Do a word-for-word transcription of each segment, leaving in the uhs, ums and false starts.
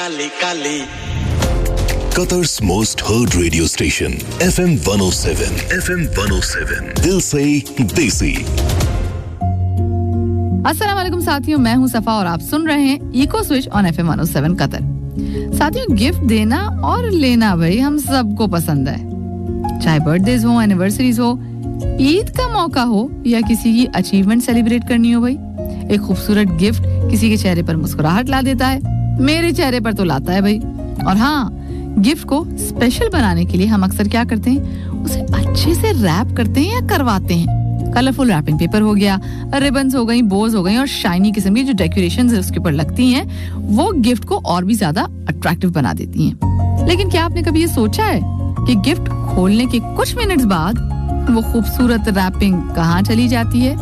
Kali Kali Qatar's most heard radio station F M one oh seven F M one oh seven दिल से देसी। अस्सलाम वालेकुम साथियों, मैं हूं सफा और आप सुन रहे हैं eco switch on F M one oh seven Qatar. साथियों, गिफ्ट देना और लेना भाई हम सबको पसंद है, चाहे बर्थडेज हो, एनिवर्सरीज हो, ईद का मौका हो या किसी की अचीवमेंट सेलिब्रेट करनी हो। भाई एक खूबसूरत गिफ्ट किसी के चेहरे पर मुस्कुराहट ला देता है, मेरे चेहरे पर तो लाता है भाई। और हाँ, गिफ्ट को स्पेशल बनाने के लिए हम अक्सर क्या करते हैं, उसे अच्छे से रैप करते हैं या करवाते हैं। कलरफुल रैपिंग पेपर हो गया, रिबन्स हो गई, बोज हो गई और शाइनी किस्म की जो डेकोरेशंस उसके ऊपर लगती हैं, वो गिफ्ट को और भी ज्यादा अट्रैक्टिव बना देती हैं। लेकिन क्या आपने कभी ये सोचा है कि गिफ्ट खोलने के कुछ मिनट्स बाद वो खूबसूरत रैपिंग कहाँ चली जाती है?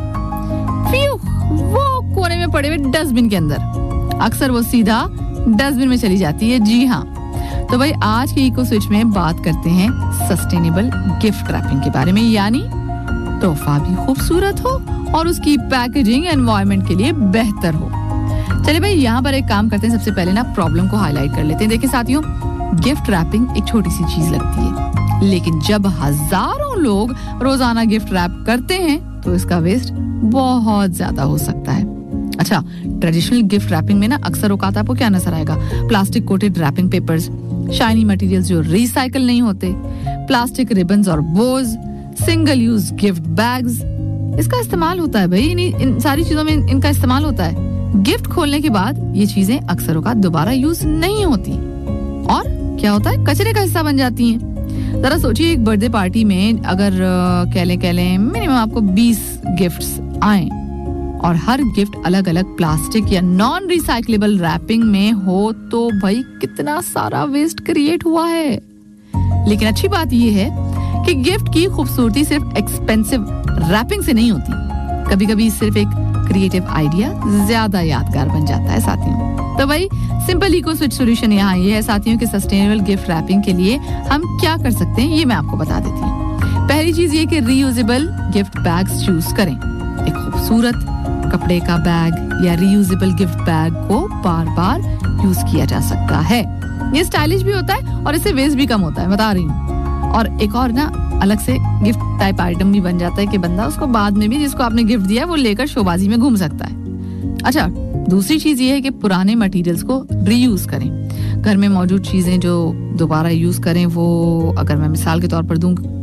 वो कोने में पड़े हुए डस्टबिन के अंदर। अक्सर वो सीधा डस्टबिन में चली जाती है। जी हाँ, तो भाई आज के इको स्विच में बात करते हैं सस्टेनेबल गिफ्ट रैपिंग के बारे में, यानी तोहफा भी खूबसूरत हो और उसकी पैकेजिंग एनवायरनमेंट के लिए बेहतर हो। चलिए भाई, यहाँ पर एक काम करते हैं, सबसे पहले ना प्रॉब्लम को हाईलाइट कर लेते हैं। देखिए साथियों, गिफ्ट रैपिंग एक छोटी सी चीज लगती है, लेकिन जब हजारों लोग रोजाना गिफ्ट रैप करते हैं तो इसका वेस्ट बहुत ज्यादा हो सकता है। अच्छा, ट्रेडिशनल गिफ्ट रैपिंग में ना अक्सर औकात आपको क्या नजर आएगा? Plastic coated wrapping papers, shiny materials जो रिसाइकल नहीं होते, प्लास्टिक रिबन्स और बोज, सिंगल यूज गिफ्ट बैग्स, इसका इस्तेमाल होता है भाई। इन, इन सारी चीजों में इनका इस्तेमाल होता है। गिफ्ट खोलने के बाद ये चीजें अक्सर औकात दोबारा यूज नहीं होती और क्या होता है, कचरे का हिस्सा बन जाती हैं। जरा सोचिए, एक बर्थडे पार्टी में अगर कह लें कह लें मिनिमम आपको बीस गिफ्ट्स आए और हर गिफ्ट अलग अलग प्लास्टिक या नॉन रिसाइक्लेबल रैपिंग में हो, तो भाई कितना सारा वेस्ट क्रिएट हुआ है। लेकिन अच्छी बात यह है कि गिफ्ट की खूबसूरती सिर्फ एक्सपेंसिव रैपिंग से नहीं होती, कभी कभी सिर्फ एक क्रिएटिव आइडिया ज्यादा यादगार बन जाता है साथियों। तो भाई सिंपल इको स्विच सॉल्यूशन यहाँ ये है साथियों कि सस्टेनेबल गिफ्ट रैपिंग के लिए हम क्या कर सकते हैं, ये मैं आपको बता देती हूँ। पहली चीज ये कि रीयूजेबल गिफ्ट बैग्स चूज करें। एक खूबसूरत कपड़े का बैग या रीयूजेबल गिफ्ट बैग को बार बार यूज किया जा सकता है। ये स्टाइलिश भी होता है और इससे वेस्ट भी कम होता है, बता रही हूँ। और एक और ना अलग से गिफ्ट टाइप आइटम भी बन जाता है कि बंदा उसको बाद में भी जिसको आपने गिफ्ट दिया है वो लेकर शोबाजी में घूम सकता है। अच्छा, दूसरी चीज ये है कि पुराने मटेरियल्स को रीयूज करें। घर में मौजूद चीजें जो दोबारा यूज करें, वो अगर मैं मिसाल के तौर पर दूं,